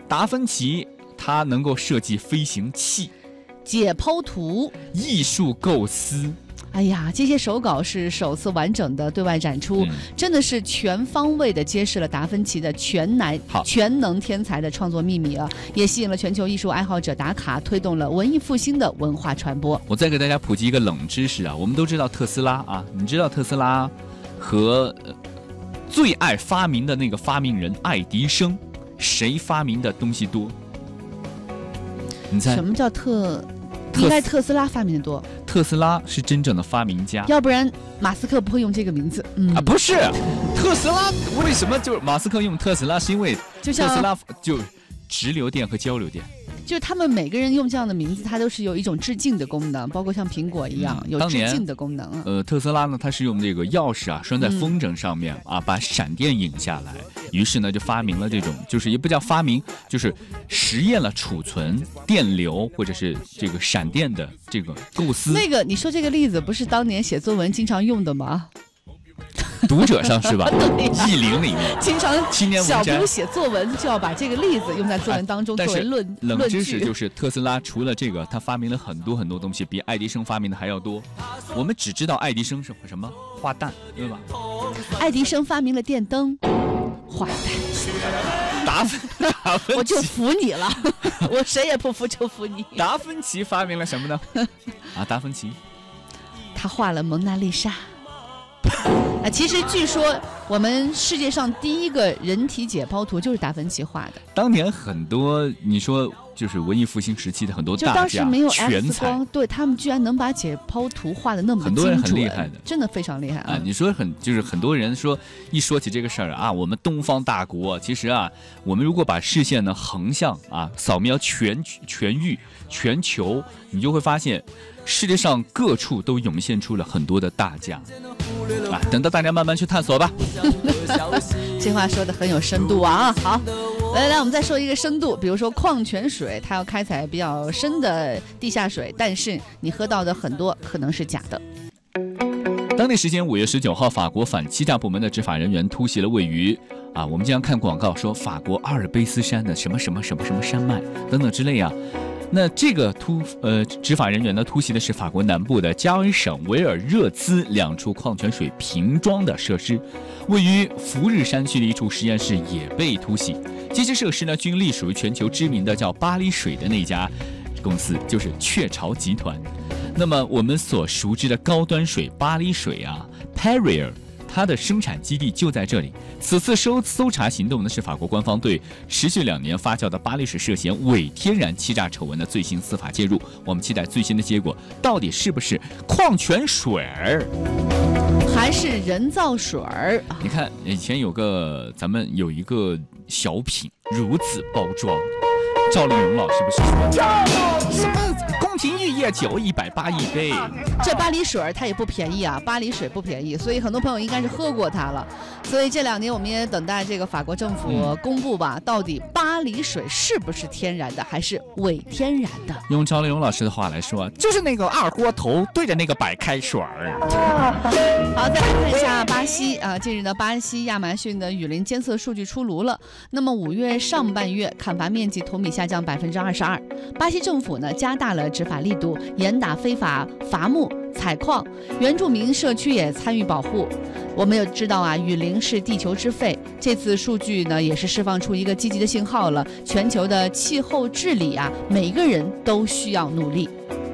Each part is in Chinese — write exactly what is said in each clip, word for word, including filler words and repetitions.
达芬奇他能够设计飞行器、 解剖图、 艺术构思。 哎呀，这些手稿是首次完整的对外展出，嗯、真的是全方位的揭示了达芬奇的全能全能天才的创作秘密啊，也吸引了全球艺术爱好者打卡，推动了文艺复兴的文化传播。 我再给大家普及一个冷知识啊，我们都知道特斯拉啊，你知道特斯拉和、呃、最爱发明的那个发明人爱迪生，谁发明的东西多？你猜？ 什么叫特？应该特斯拉发明的多。 特斯拉是真正的发明家， 要不然马斯克不会用这个名字。嗯啊，不是，特斯拉为什么就是马斯克用特斯拉？是因为特斯拉就直流电和交流电。 就是他们每个人用这样的名字，它都是有一种致敬的功能，包括像苹果一样、嗯、有致敬的功能、啊。 呃，特斯拉呢，它是用这个钥匙啊拴在风筝上面、嗯、啊，把闪电引下来。于是呢，就发明了这种，就是也不叫发明，就是实验了储存电流或者是这个闪电的这个构思。 那个你说这个例子不是当年写作文经常用的吗？ 读者上是吧？译林里面经常小朋友写作文就要把这个例子用在作文当中作为论、 啊、冷知识就是特斯拉除了这个，他发明了很多很多东西，比爱迪生发明的还要多。我们只知道爱迪生是什么画蛋，对吧？ 爱迪生发明了电灯，画蛋。 达芬，达芬我就服你了，我谁也不服，就服你。 达芬奇发明了什么呢？啊，达芬奇， 他画了蒙娜丽莎。啊，其实据说我们世界上第一个人体解剖图就是达芬奇画的。 当年很多你说就是文艺复兴时期的很多大家， 就当时没有全 X 光，对他们居然能把解剖图画的那么精准， 很多人很厉害的， 真的非常厉害 啊！ 啊你说很就是很多人说一说起这个事儿啊，我们东方大国，其实啊，我们如果把视线呢横向啊扫描全全域全球，你就会发现世界上各处都涌现出了很多的大家。啊，等到大家慢慢去探索吧。 这话说的很有深度啊！好，来来，我们再说一个深度，比如说矿泉水，它要开采比较深的地下水，但是你喝到的很多可能是假的。 当地时间五月十九号，法国反欺诈部门的执法人员突袭了位于啊，我们经常看广告说法国阿尔卑斯山的什么什么什么什么山脉等等之类啊。那这个突呃执法人员呢突袭的是法国南部的加恩省维尔热兹两处矿泉水瓶装的设施，位于福日山区的一处实验室也被突袭。这些设施呢均隶属于全球知名的叫巴黎水的那家公司，就是雀巢集团。那么我们所熟知的高端水巴黎水啊 Perrier，它的生产基地就在这里。此次搜搜查行动呢，是法国官方对持续两年发酵的巴黎水涉嫌伪天然欺诈丑闻的最新司法介入。我们期待最新的结果，到底是不是矿泉水儿， 还是人造水儿？ 你看以前有个咱们有一个小品，如此包装，赵丽蓉老师不是说什么宫廷玉液酒一百八一杯？ 这巴黎水它也不便宜啊，巴黎水不便宜，所以很多朋友应该是喝过它了。所以这两年我们也等待这个法国政府公布吧，嗯、到底巴黎水是不是天然的，还是伪天然的？ 用赵丽蓉老师的话来说，就是那个二锅头对着那个白开水儿。 好，再来看一下巴西啊，近日呢，巴西亚马逊的雨林监测数据出炉了。那么五月上半月砍伐面积同比下降百分之二十二。巴西政府呢加大了执法力度，严打非法伐木、采矿，原住民社区也参与保护。我们也知道啊，雨林是地球之肺，这次数据呢也是释放出一个积极的信号了。全球的气候治理啊，每一个人都需要努力。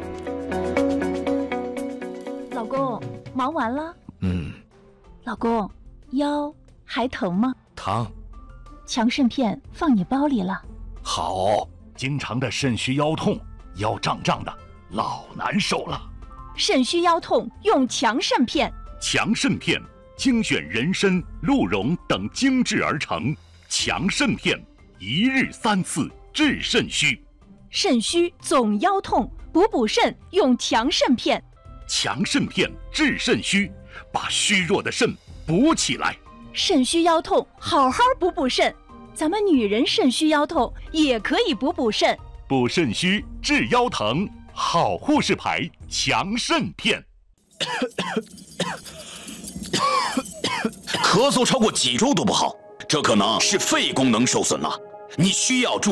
老公，忙完了？ 嗯。 老公，腰还疼吗？ 疼。 强肾片放你包里了。 好，经常的肾虚腰痛，腰胀胀的，老难受了。 肾虚腰痛用强肾片。 强肾片精选人参、鹿茸等精制而成，强肾片一日三次治肾虚。 肾虚总腰痛，补补肾用强肾片。 强肾片治肾虚，把虚弱的肾补起来。 肾虚腰痛，好好补补肾。咱们女人肾虚腰痛也可以补补肾。 补肾虚治腰疼，好护士牌强肾片。 咳嗽超过几周都不好，这可能是肺功能受损了，你需要注